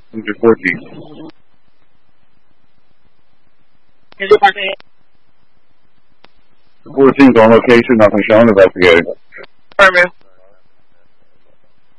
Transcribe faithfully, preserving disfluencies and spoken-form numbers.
Into four G. fourteen's on location, nothing shown, investigating. Alright, man.